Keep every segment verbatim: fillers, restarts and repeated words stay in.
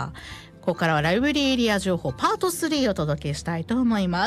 。ここからはライブラリーエリア情報パートスリーをお届けしたいと思います。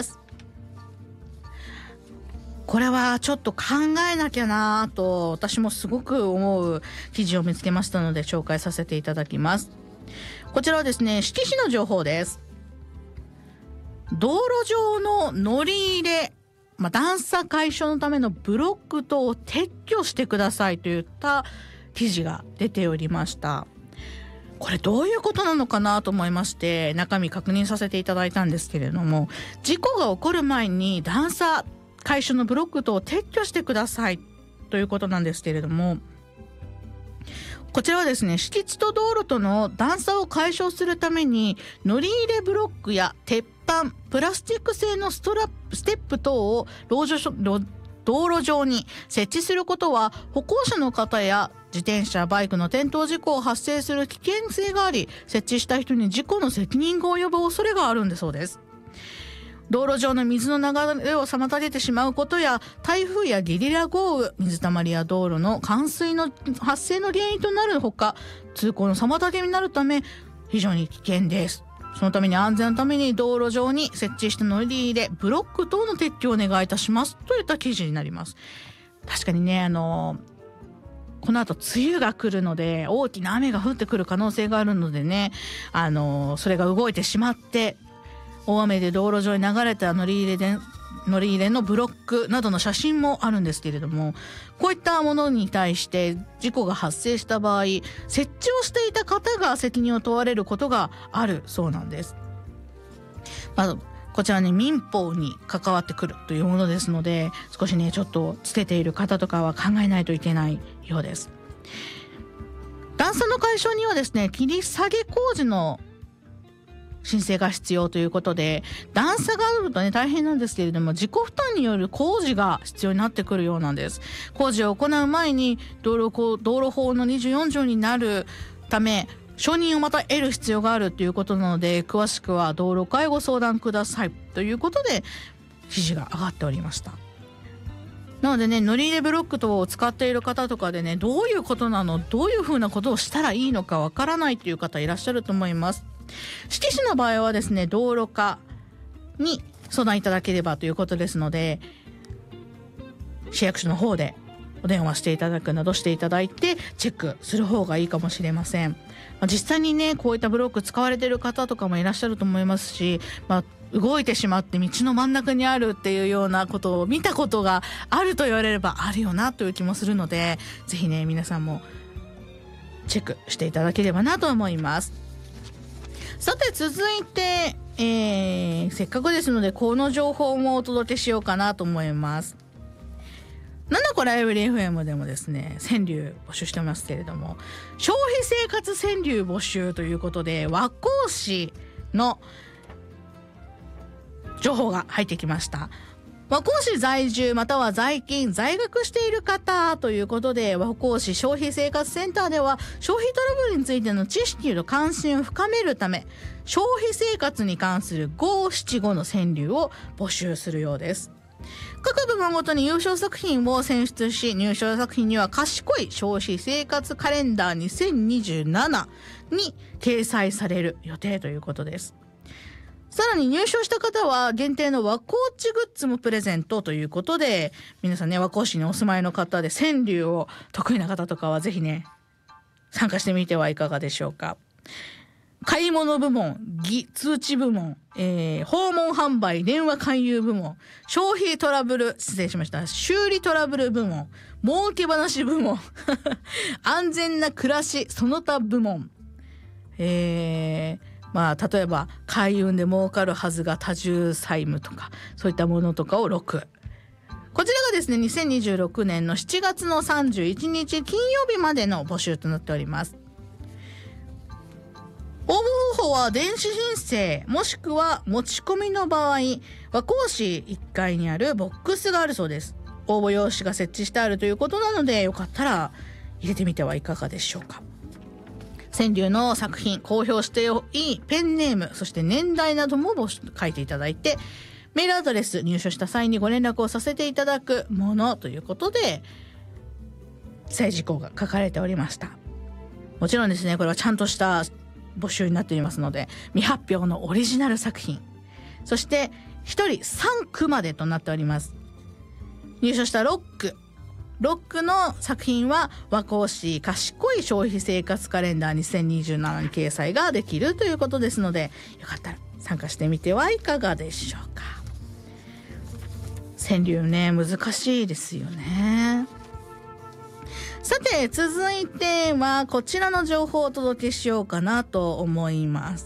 これはちょっと考えなきゃなと私もすごく思う記事を見つけましたので紹介させていただきます。こちらはですね、志木市の情報です。道路上の乗り入れ、まあ、段差解消のためのブロック等を撤去してくださいといった記事が出ておりました。これどういうことなのかなと思いまして中身確認させていただいたんですけれども、事故が起こる前に段差解消のブロック等を撤去してくださいということなんですけれども、こちらはですね、敷地と道路との段差を解消するために乗り入れブロックや鉄板、プラスチック製のストラップ、ステップ等を道路上に設置することは歩行者の方や自転車、バイクの転倒事故を発生する危険性があり、設置した人に事故の責任が及ぶ恐れがあるんだそうです。道路上の水の流れを妨げてしまうことや台風やゲリラ豪雨、水たまりや道路の冠水の発生の原因となるほか、通行の妨げになるため非常に危険です。そのために安全のために道路上に設置した乗り入れブロック等の撤去をお願いいたしますといった記事になります。確かにね、あのこの後梅雨が来るので大きな雨が降ってくる可能性があるのでね、あのそれが動いてしまって大雨で道路上に流れた乗り入れで乗り入れのブロックなどの写真もあるんですけれども、こういったものに対して事故が発生した場合、設置をしていた方が責任を問われることがあるそうなんです。まあ、こちらね、民法に関わってくるというものですので、少しねちょっとつけている方とかは考えないといけないようです。段差の解消にはですね、切り下げ工事の申請が必要ということで、段差があるとね大変なんですけれども、自己負担による工事が必要になってくるようなんです。工事を行う前に道路、道路法のにじゅうよん条になるため承認をまた得る必要があるということなので、詳しくは道路課へご相談くださいということで指示が上がっておりました。なのでね、乗り入れブロック等を使っている方とかでね、どういうことなの、どういうふうなことをしたらいいのかわからないという方いらっしゃると思います。志木市の場合はですね、道路課に相談いただければということですので、市役所の方でお電話していただくなどしていただいてチェックする方がいいかもしれません。まあ、実際にねこういったブロック使われている方とかもいらっしゃると思いますし、まあ、動いてしまって道の真ん中にあるっていうようなことを見たことがあると言われればあるよなという気もするので、ぜひね皆さんもチェックしていただければなと思います。さて続いて、えー、せっかくですのでこの情報もお届けしようかなと思います。なんだこれライブリー エフエム でもですね川柳募集してますけれども、消費生活川柳募集ということで和光市の情報が入ってきました。和光市在住または在勤在学している方ということで、和光市消費生活センターでは消費トラブルについての知識と関心を深めるため、消費生活に関する五七五の川柳を募集するようです。各部門ごとに優勝作品を選出し、入賞作品には賢い消費生活カレンダーにせんにじゅうななに掲載される予定ということです。さらに入賞した方は限定の和光地グッズもプレゼントということで、皆さんね和光市にお住まいの方で川柳を得意な方とかはぜひね参加してみてはいかがでしょうか。買い物部門、議通知部門、えー、訪問販売電話勧誘部門、消費トラブル失礼しました修理トラブル部門、儲け話部門安全な暮らしその他部門、えーまあ、例えば開運で儲かるはずが多重債務とかそういったものとかをろく、こちらがですねにせんにじゅうろくねんのしちがつのさんじゅういちにち金曜日までの募集となっております。応募方法は電子申請もしくは持ち込みの場合、和光市いっかいにあるボックスがあるそうです。応募用紙が設置してあるということなので、よかったら入れてみてはいかがでしょうか。川柳の作品公表しておい、ペンネームそして年代なども書いていただいて、メールアドレス入所した際にご連絡をさせていただくものということで記載事項が書かれておりました。もちろんですねこれはちゃんとした募集になっていますので、未発表のオリジナル作品、そしてひとりさんくまでとなっております。入賞したろっくろっくの作品は和光市賢い消費生活カレンダーにせんにじゅうななに掲載ができるということですので、よかったら参加してみてはいかがでしょうか。川柳ね、難しいですよね。さて続いてはこちらの情報をお届けしようかなと思います。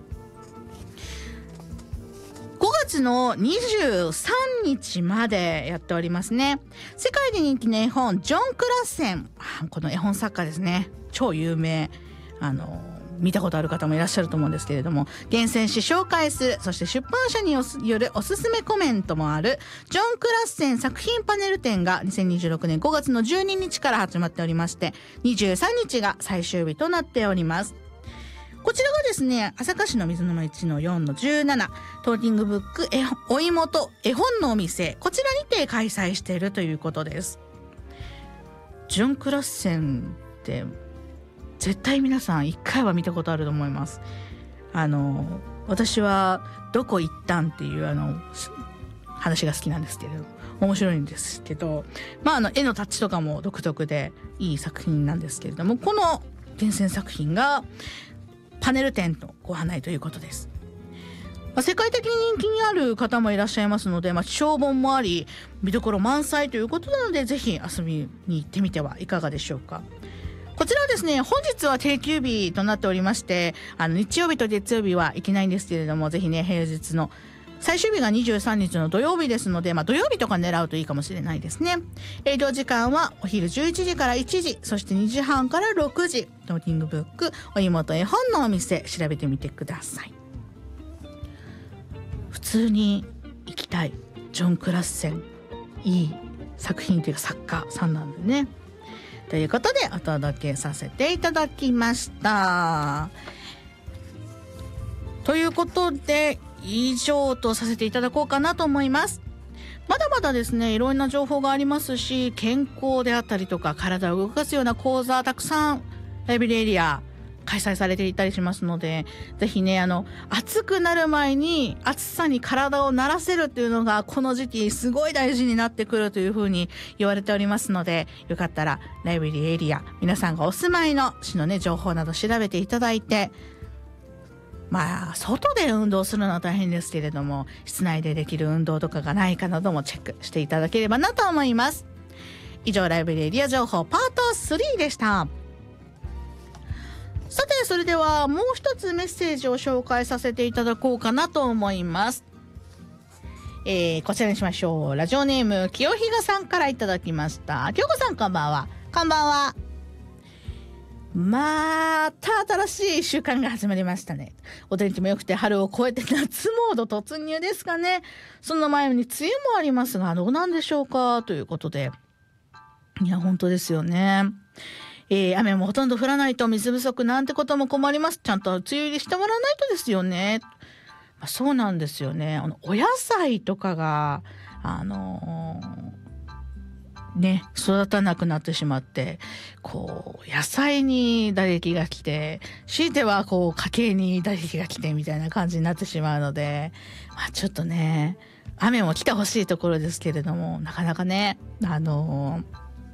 ごがつのにじゅうさんにちまでやっておりますね。世界で人気の絵本ジョン・クラッセン、この絵本作家ですね、超有名、あの見たことある方もいらっしゃると思うんですけれども、厳選し紹介する、そして出版社によるおすすめコメントもあるジョン・クラッセン作品パネル展がにせんにじゅうろくねんごがつのじゅうににちから始まっておりまして、にじゅうさんにちが最終日となっております。こちらがですね、朝霞市の水沼いちのよんのじゅうななトーティングブック絵お芋と絵本のお店、こちらにて開催しているということです。ジョン・クラッセンって絶対皆さん一回は見たことあると思います。あの私はどこ行ったんっていうあの話が好きなんですけれど、面白いんですけど、まああの絵のタッチとかも独特でいい作品なんですけれども、この厳選作品がパネル展とご案内ということです。まあ、世界的に人気にある方もいらっしゃいますので、まあ、小本もあり見どころ満載ということなので、ぜひ遊びに行ってみてはいかがでしょうか。こちらはですね、本日は定休日となっておりまして、あの日曜日と月曜日は行けないんですけれども、ぜひね、平日の最終日がにじゅうさんにちの土曜日ですので、まあ、土曜日とか狙うといいかもしれないですね。営業時間はお昼じゅういちじからいちじ、そしてにじはんからろくじ、トーティングブックお芋と絵本のお店調べてみてください。普通に行きたいジョン・クラッセン、いい作品というか作家さんなんでね、ということでお届けさせていただきました。ということで以上とさせていただこうかなと思います。まだまだですね、いろんな情報がありますし、健康であったりとか体を動かすような講座たくさんライブラリーエリア開催されていたりしますので、ぜひね、あの暑くなる前に暑さに体を慣らせるっていうのがこの時期すごい大事になってくるというふうに言われておりますので、よかったらライブラリーエリア、皆さんがお住まいの市のね情報など調べていただいて、まあ外で運動するのは大変ですけれども、室内でできる運動とかがないかなどもチェックしていただければなと思います。以上、ライブラリーエリア情報パートスリーでした。さて、それではもう一つメッセージを紹介させていただこうかなと思います。えー、こちらにしましょう。ラジオネーム清比嘉さんからいただきました。清子さん、こんばんは。こんばんは。また新しいいっしゅうかんが始まりましたね。お天気も良くて春を越えて夏モード突入ですかね。その前に梅雨もありますが、どうなんでしょうかということで、いや本当ですよね。えー、雨もほとんど降らないと水不足なんてことも困ります。ちゃんと梅雨入りしてもらわないとですよね。まあ、そうなんですよね。あのお野菜とかがあのーね、育たなくなってしまって、こう野菜に打撃が来て、強いてはこう家計に打撃が来てみたいな感じになってしまうので、まあちょっとね、雨も来てほしいところですけれども、なかなかね、あの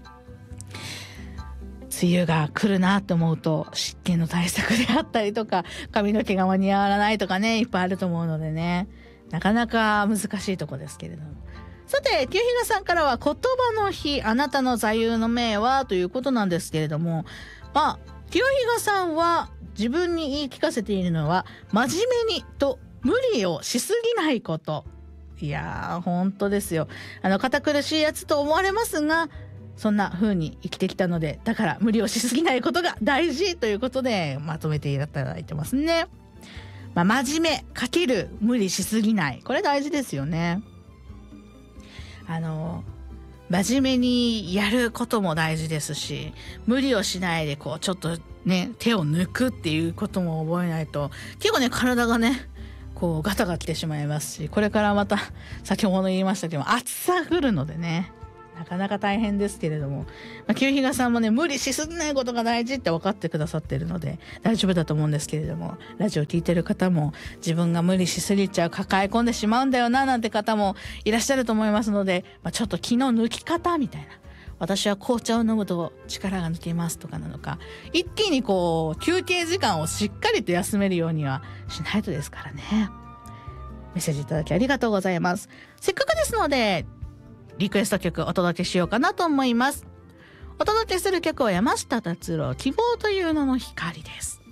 梅雨が来るなと思うと湿気の対策であったりとか、髪の毛が間に合わないとかね、いっぱいあると思うのでね、なかなか難しいところですけれども。さて、清比嘉さんからは言葉の日、あなたの座右の銘はということなんですけれども、まあ清比嘉さんは自分に言い聞かせているのは、真面目にと無理をしすぎないこと。いやー本当ですよ。あの堅苦しいやつと思われますが、そんな風に生きてきたので、だから無理をしすぎないことが大事ということでまとめていただいてますね。まあ、真面目かける無理しすぎない、これ大事ですよね。あの真面目にやることも大事ですし、無理をしないでこうちょっとね手を抜くっていうことも覚えないと、結構ね体がねこうガタが来てしまいますし、これからまた先ほど言いましたけど暑さ来るのでね、 なかなか大変ですけれども、まあ、清比嘉さんもね無理しすぎないことが大事って分かってくださってるので大丈夫だと思うんですけれども、ラジオ聞いてる方も自分が無理しすぎちゃう、抱え込んでしまうんだよななんて方もいらっしゃると思いますので、まあ、ちょっと気の抜き方みたいな、私は紅茶を飲むと力が抜けますとかなのか、一気にこう休憩時間をしっかりと休めるようにはしないとですからね。メッセージいただきありがとうございます。せっかくですのでリクエスト曲お届けしようかなと思います。お届けする曲は山下達郎、希望という名の光です。